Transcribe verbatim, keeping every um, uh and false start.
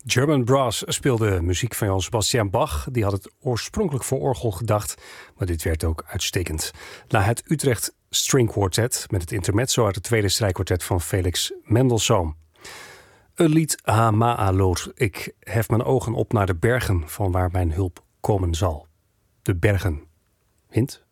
German Brass speelde muziek van Johann Sebastian Bach. Die had het oorspronkelijk voor orgel gedacht, maar dit werd ook uitstekend. Na het Utrecht String Quartet met het intermezzo uit het tweede strijkkwartet van Felix Mendelssohn. Een lied Hama'alot. Ik hef mijn ogen op naar de bergen van waar mijn hulp komen zal. De bergen. Hint?